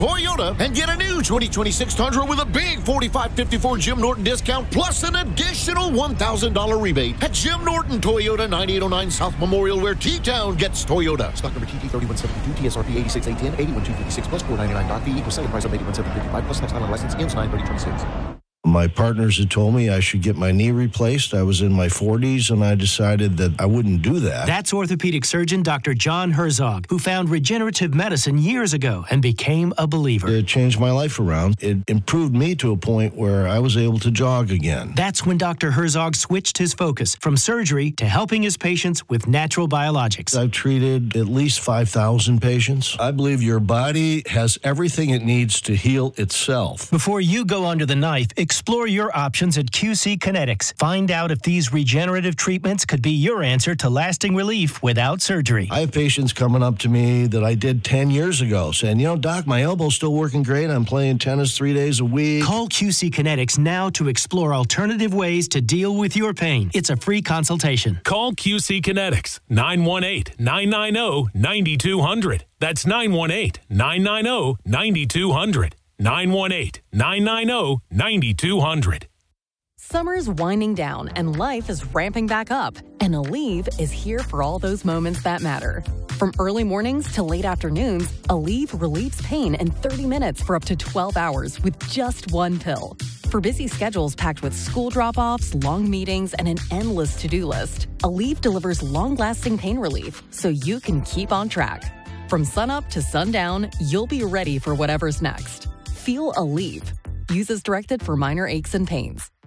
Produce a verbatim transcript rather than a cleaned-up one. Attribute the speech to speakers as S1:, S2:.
S1: Toyota and get a new twenty twenty-six Tundra with a big forty-five fifty-four Jim Norton discount plus an additional one thousand dollars rebate at Jim Norton Toyota, ninety-eight oh nine South Memorial, where T-Town gets Toyota. Stock number T T thirty-one seventy-two, T S R P eighty-six eight ten, eighty-one two fifty-six plus four ninety-nine dot fee equals selling price of eighty-one seven fifty-five plus next time on license ends nine thirty twenty-six.
S2: My partners had told me I should get my knee replaced. I was in my forties, and I decided that I wouldn't do that.
S3: That's orthopedic surgeon Doctor John Herzog, who found regenerative medicine years ago and became a believer.
S2: It changed my life around. It improved me to a point where I was able to jog again.
S3: That's when Doctor Herzog switched his focus from surgery to helping his patients with natural biologics.
S2: I've treated at least five thousand patients. I believe your body has everything it needs to heal itself.
S3: Before you go under the knife, explore your options at Q C Kinetics. Find out if these regenerative treatments could be your answer to lasting relief without surgery.
S2: I have patients coming up to me that I did ten years ago saying, you know, Doc, my elbow's still working great. I'm playing tennis three days a week.
S3: Call Q C Kinetics now to explore alternative ways to deal with your pain. It's a free consultation.
S4: Call Q C Kinetics, nine one eight, nine nine zero, nine two zero zero. That's nine one eight, nine nine zero, nine two zero zero. nine one eight, nine nine zero, nine two zero zero.
S5: Summer's winding down and life is ramping back up, and Aleve is here for all those moments that matter. From early mornings to late afternoons, Aleve relieves pain in thirty minutes for up to twelve hours with just one pill. For busy schedules packed with school drop-offs, long meetings, and an endless to-do list, Aleve delivers long-lasting pain relief so you can keep on track. From sunup to sundown, you'll be ready for whatever's next. Feel Aleve. Use as directed for minor aches and pains.